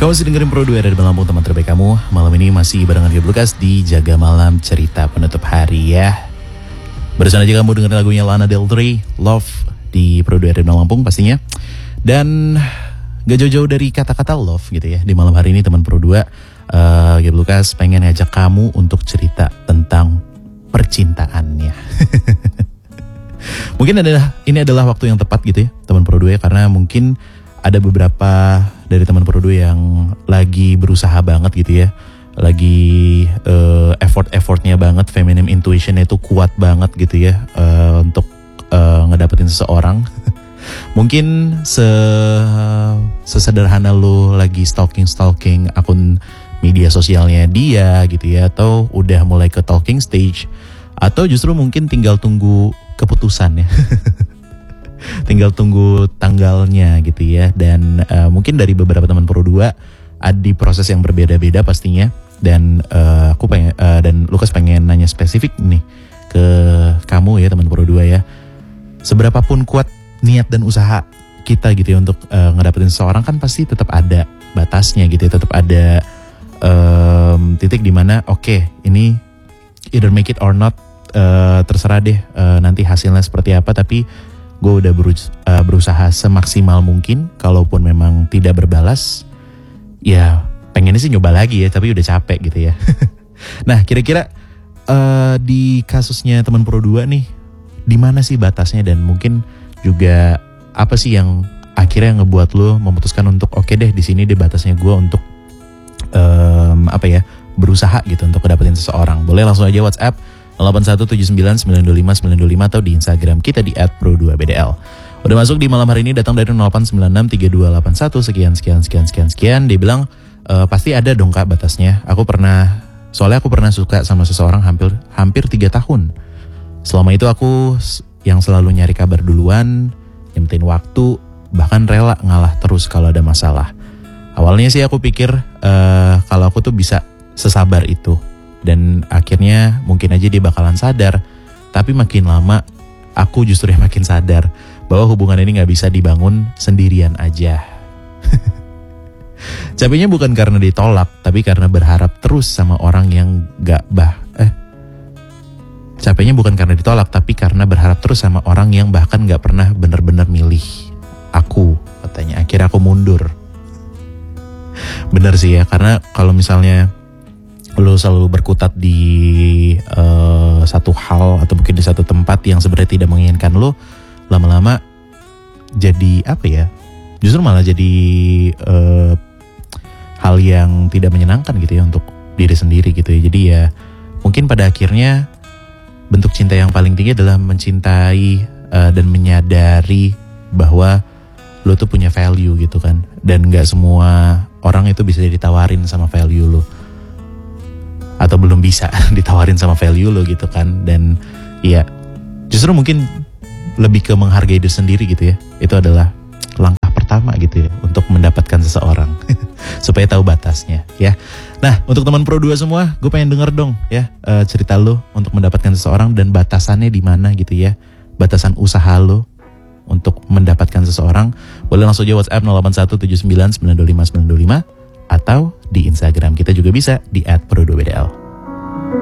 Kamu masih dengerin Pro 2 dari Lampung, teman terbaik kamu. Malam ini masih barengan gue Lukas di Jaga Malam Cerita Penutup Hari ya. Barusan aja kamu dengerin lagunya Lana Del Rey, Love, di Pro 2 dari Lampung pastinya. Dan gak jauh-jauh dari kata-kata love gitu ya. Di malam hari ini teman Pro 2, gue Lukas pengen ngajak kamu untuk cerita tentang percintaannya. Mungkin ini adalah waktu yang tepat gitu ya teman Pro 2 ya, karena mungkin ada beberapa dari teman Pro 2 yang lagi berusaha banget gitu ya. Lagi effortnya banget, feminine intuitionnya itu kuat banget gitu ya, untuk ngedapetin seseorang. Mungkin sesederhana lo lagi stalking akun media sosialnya dia gitu ya, atau udah mulai ke talking stage, atau justru mungkin tinggal tunggu keputusan ya. Tinggal tunggu tanggalnya gitu ya. Dan mungkin dari beberapa teman Pro 2 ada di proses yang berbeda-beda pastinya. Dan aku pengen dan Lukas pengen nanya spesifik nih ke kamu ya teman Pro 2 ya. Seberapapun kuat niat dan usaha kita gitu ya untuk ngedapetin seseorang, kan pasti tetap ada batasnya gitu ya. Tetap ada titik dimana oke, ini either make it or not, terserah deh nanti hasilnya seperti apa, tapi gue udah berusaha semaksimal mungkin. Kalaupun memang tidak berbalas, ya pengennya sih nyoba lagi ya, tapi udah capek gitu ya. Nah kira-kira di kasusnya teman Pro 2 nih, di mana sih batasnya, dan mungkin juga apa sih yang akhirnya ngebuat lo memutuskan untuk oke deh, di sini deh batasnya gue untuk berusaha gitu untuk dapetin seseorang. Boleh langsung aja WhatsApp 8179925 atau di Instagram kita di @pro2bdl. Udah masuk di malam hari ini, datang dari 08963281 sekian. Dia bilang pasti ada dong kak batasnya. Soalnya aku pernah suka sama seseorang hampir 3 tahun. Selama itu aku yang selalu nyari kabar duluan, nyempetin waktu, bahkan rela ngalah terus kalau ada masalah. Awalnya sih aku pikir kalau aku tuh bisa sesabar itu, dan akhirnya mungkin aja dia bakalan sadar. Tapi makin lama aku justru yang makin sadar bahwa hubungan ini gak bisa dibangun sendirian aja. Capeknya bukan karena ditolak, tapi karena berharap terus sama orang yang Capeknya bukan karena ditolak, tapi karena berharap terus sama orang yang bahkan gak pernah benar-benar milih aku, katanya. Akhirnya aku mundur. Bener sih ya, karena kalau misalnya lo selalu berkutat di satu hal atau mungkin di satu tempat yang sebenarnya tidak menginginkan lo, lama-lama jadi justru malah jadi hal yang tidak menyenangkan gitu ya untuk diri sendiri gitu ya. Jadi ya mungkin pada akhirnya bentuk cinta yang paling tinggi adalah mencintai dan menyadari bahwa lo tuh punya value gitu kan, dan gak semua orang itu bisa ditawarin sama value lo, atau belum bisa ditawarin sama value lo gitu kan. Dan ya justru mungkin lebih ke menghargai diri sendiri gitu ya. Itu adalah langkah pertama gitu ya untuk mendapatkan seseorang. Supaya tahu batasnya ya. Nah untuk teman Pro 2 semua, gue pengen denger dong ya cerita lo untuk mendapatkan seseorang, dan batasannya di mana gitu ya. Batasan usaha lo untuk mendapatkan seseorang. Boleh langsung aja WhatsApp 08179925 atau di Instagram kita juga bisa di @pro2bdl.